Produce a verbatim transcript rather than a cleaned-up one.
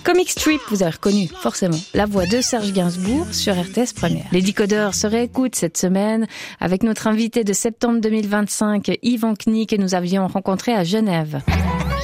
Comic Strip, vous avez reconnu, forcément, la voix de Serge Gainsbourg sur R T S Première. Les décodeurs se réécoutent cette semaine avec notre invité de septembre deux mille vingt-cinq, Yvan Knie, que nous avions rencontré à Genève.